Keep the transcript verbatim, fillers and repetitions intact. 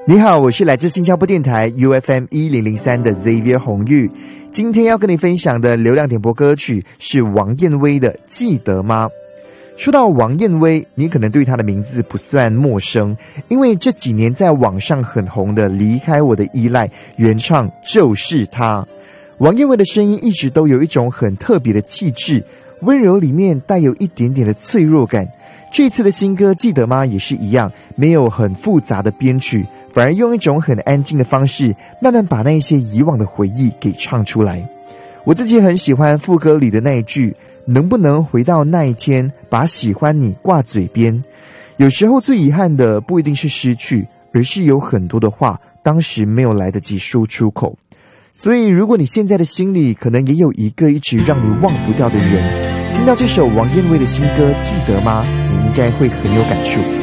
你好，我是来自新加坡电台 U F M 一零零三的 Xavier 洪玉。今天要跟你分享的流量点播歌曲是王燕威的《记得吗》。说到王燕威，你可能对她的名字不算陌生，因为这几年在网上很红的《离开我的依赖》原唱就是她。王燕威的声音一直都有一种很特别的气质，温柔里面带有一点点的脆弱感。这次的新歌《记得吗》也是一样，没有很复杂的编曲，反而用一种很安静的方式，慢慢把那一些以往的回忆给唱出来。我自己很喜欢副歌里的那一句，能不能回到那一天，把喜欢你挂嘴边。有时候最遗憾的不一定是失去，而是有很多的话当时没有来得及说出口。所以如果你现在的心里可能也有一个一直让你忘不掉的人，听到这首王燕威的新歌《记得吗》，你应该会很有感触。